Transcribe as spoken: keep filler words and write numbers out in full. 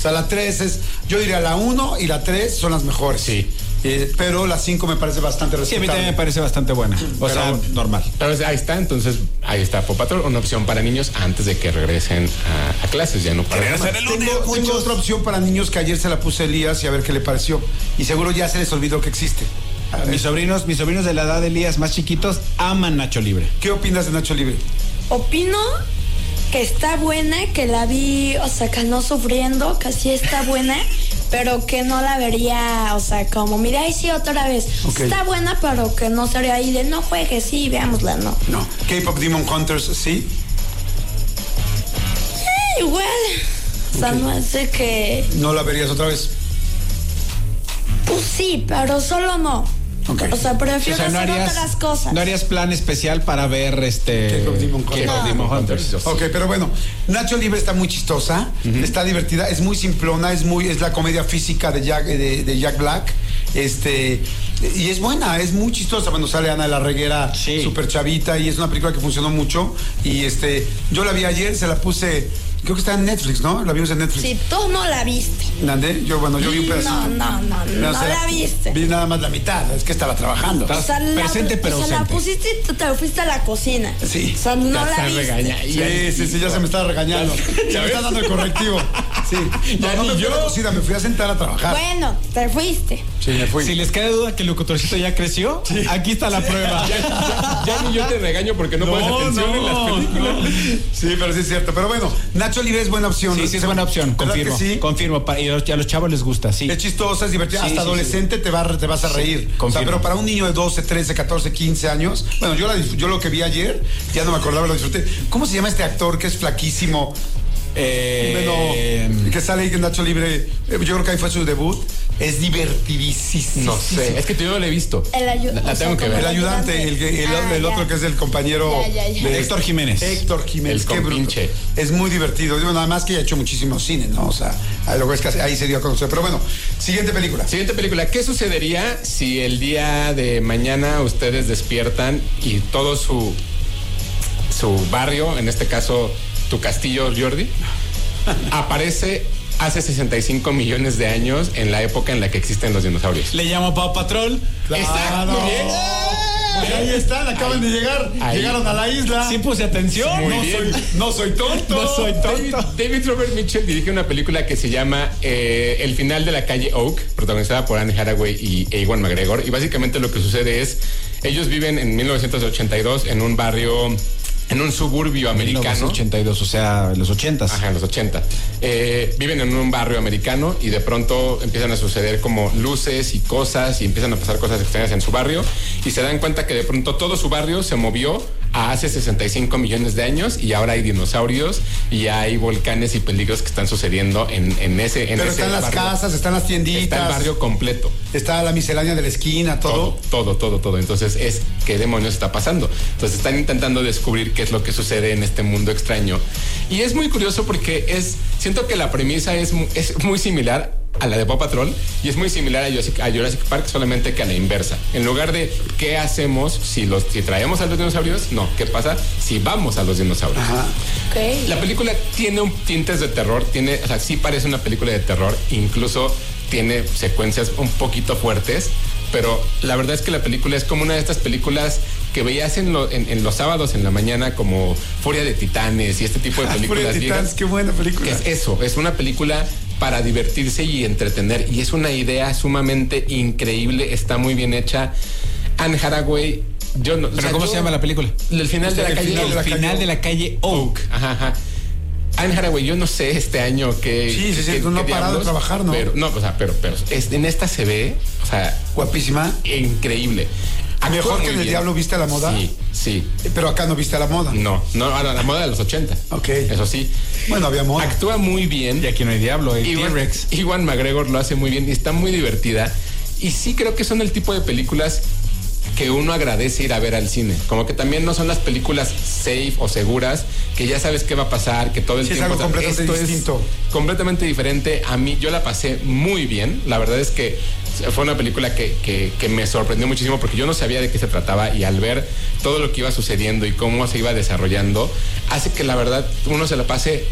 O sea, la tres es, yo diría la uno y la tres son las mejores. Sí. Eh, pero la cinco me parece bastante respetable. Sí, a mí también me parece bastante buena. O Pero, sea, normal. Pero ahí está, entonces, ahí está Paw Patrol, una opción para niños antes de que regresen a, a clases, ya no para Tengo, tengo otra opción para niños que ayer se la puse a Elías y a ver qué le pareció. Y seguro ya se les olvidó que existe. Mis sobrinos, mis sobrinos de la edad de Elías más chiquitos aman Nacho Libre. ¿Qué opinas de Nacho Libre? Opino que está buena, que la vi, o sea, que no sufriendo, que sí está buena, pero que no la vería, o sea, como, mira, ahí sí otra vez. Okay. Está buena, pero que no sería ahí de no juegues, sí, veámosla, no. No. K-Pop Demon Hunters, ¿sí? Eh, igual. O sea, Okay. no es de que. ¿No la verías otra vez? Pues sí, pero solo no. Okay. O sea, prefiero O sea, no hacer harías, otras cosas. no harías plan especial para ver este. K-Pop Demon Hunters. K-Pop Demon Hunters. Ok, pero bueno, Nacho Libre está muy chistosa, uh-huh. está divertida, es muy simplona, es muy, es la comedia física de Jack, de, de Jack Black, este, y es buena, es muy chistosa. Cuando sale Ana de la Reguera, sí. Súper chavita, y es una película que funcionó mucho, y este, yo la vi ayer, se la puse, creo que está en Netflix, ¿no? La vimos en Netflix. Si tú no la viste. ¿Nandé? Yo, bueno, yo vi un pedacito. No, no, no, no, no la viste. Vi nada más la mitad, es que estaba trabajando. O sea, la, presente, pero o sea, la ausente. pusiste y tú te fuiste a la cocina. Sí. O sea, no Ya la se viste. regaña. Sí, sí, sí, ya se me está regañando. Ya me está dando el correctivo. Sí. Ya No, no ni me fui yo. a la cocina, me fui a sentar a trabajar. Bueno, te fuiste. Sí, me fui. Si les queda duda que el locutorcito ya creció, sí. Aquí está la prueba. Ya, ya, ya ni yo te regaño porque no, No, pones atención no. en las películas. Sí, pero sí es cierto. Pero bueno, Nacho Libre es buena opción. Sí, sí es buena opción, ¿verdad confirmo. que sí? Confirmo. Y a los chavos les gusta, sí. Es chistosa, es divertida. Sí, Hasta sí, adolescente sí. Te, va, te vas a reír. Sí, o sea, pero para un niño de doce, trece, catorce, quince años, bueno, yo, la, yo lo que vi ayer, ya no me acordaba, lo disfruté. ¿Cómo se llama este actor que es flaquísimo? Eh, bueno, que sale ahí en Nacho Libre, yo creo que ahí fue su debut. Es divertidísimo. No sé, es que yo no la he visto. El ayu- la, la o sea, tengo que como ver. El ayudante, el, el, Ah, el ya. otro que es el compañero Ya, ya, ya. de Héctor Jiménez. Héctor Jiménez, El qué bruto. compinche. Es muy divertido. Digo, nada más que haya hecho muchísimo cine, ¿no? O sea, luego es que ahí se dio a conocer. Pero bueno, siguiente película. Siguiente película. ¿Qué sucedería si el día de mañana ustedes despiertan y todo su, su barrio, en este caso tu castillo, Jordi, aparece hace sesenta y cinco millones de años en la época en la que existen los dinosaurios? Le llamo Paw Patrol. Exacto, muy bien. Pues ahí están, acaban Ahí. de llegar. Ahí. Llegaron a la isla. Sí puse atención. Muy no, bien. soy, no soy tonto. No soy David, tonto. David Robert Mitchell dirige una película que se llama eh, El final de la calle Oak, protagonizada por Anne Hathaway y Ewan McGregor. Y básicamente lo que sucede es, ellos viven en mil novecientos ochenta y dos en un barrio, en un suburbio americano. ochenta y dos, o sea, en los ochentas. Ajá, en los ochenta. Eh, viven en un barrio americano y de pronto empiezan a suceder como luces y cosas y empiezan a pasar cosas extrañas en su barrio y se dan cuenta que de pronto todo su barrio se movió a hace sesenta y cinco millones de años y ahora hay dinosaurios y hay volcanes y peligros que están sucediendo en, en ese en Pero ese están las barrio. casas, están las tienditas. Está el barrio completo. Está la miscelánea de la esquina, todo. Todo, todo, todo, todo. Entonces es, ¿qué demonios está pasando? Entonces están intentando descubrir qué es lo que sucede en este mundo extraño. Y es muy curioso porque es, siento que la premisa es, mu- es muy similar a la de Paw Patrol y es muy similar a Jurassic, a Jurassic Park, solamente que a la inversa. En lugar de ¿qué hacemos si los si traemos a los dinosaurios? No, ¿qué pasa si vamos a los dinosaurios? Ajá. Ok. La película tiene un tintes de terror, tiene, o sea, sí parece una película de terror, incluso tiene secuencias un poquito fuertes, pero la verdad es que la película es como una de estas películas que veías en, lo, en, en los sábados en la mañana, como Furia de Titanes y este tipo de películas Furia de viejas. Titanes, qué buena película. Que es eso, es una película para divertirse y entretener y es una idea sumamente increíble, está muy bien hecha. Anne Hathaway, yo no. ¿Pero o sea, cómo yo- se llama la película? El final de la El calle final de la Oak. El final de la calle Oak. Ajá, ajá. Anne Hathaway, yo no sé este año que. Sí, sí, sí, no ha parado de trabajar, ¿no? Pero, no, o sea, pero, pero es- en esta se ve, o sea, Guapísima. increíble. Actúa Mejor que muy en El bien. Diablo viste a la moda. Sí, sí. Pero acá no viste a la moda. No, no, ahora la moda de los ochenta. Ok. Eso sí. Bueno, había moda. Actúa muy bien. Y aquí no hay diablo, hay Iwan, T-Rex. Iwan McGregor lo hace muy bien y está muy divertida. Y sí creo que son el tipo de películas que uno agradece ir a ver al cine. Como que también no son las películas safe o seguras, que ya sabes qué va a pasar, que todo el Sí, es tiempo... algo completamente esto distinto. Es completamente diferente. A mí, yo la pasé muy bien. La verdad es que fue una película que, que, que me sorprendió muchísimo porque yo no sabía de qué se trataba y al ver todo lo que iba sucediendo y cómo se iba desarrollando, hace que la verdad uno se la pase